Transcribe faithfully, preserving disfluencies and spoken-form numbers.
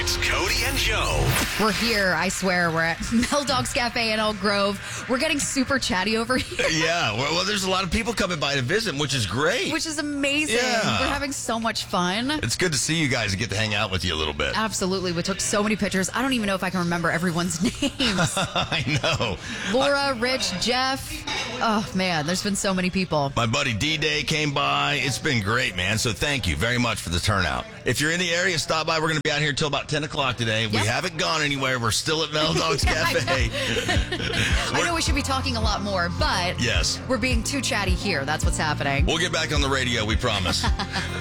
It's Cody and Joe. We're here, I swear. We're at Mel Dogs Cafe in Elk Grove. We're getting super chatty over here. Yeah, well, well, there's a lot of people coming by to visit, which is great. Which is amazing. Yeah. We're having so much fun. It's good to see you guys and get to hang out with you a little bit. Absolutely. We took so many pictures. I don't even know if I can remember everyone's names. I know. Laura, Rich, Jeff. Oh, man, there's been so many people. My buddy D-Day came by. It's been great, man. So thank you very much for the turnout. If you're in the area, stop by. We're going to be out here till about ten o'clock today. Yep. We haven't gone anywhere. We're still at Mel Dogs Cafe. I know we should be talking a lot more, but Yes. we're being too chatty here. That's what's happening. We'll get back on the radio, we promise.